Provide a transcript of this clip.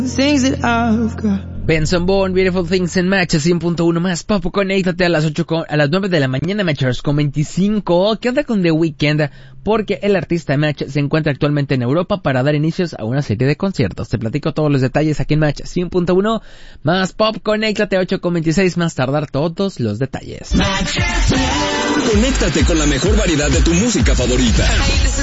Benson Bourne, Beautiful Things in Match, 100.1 más pop. Conéctate a las 9 de la mañana, Matchers, con 25. ¿Qué onda con The Weeknd? Porque el artista Match se encuentra actualmente en Europa para dar inicios a una serie de conciertos. Te platico todos los detalles aquí en Match 100.1 más pop. Conéctate a 8.26 más tardar todos los detalles. Conéctate con la mejor variedad de tu música favorita.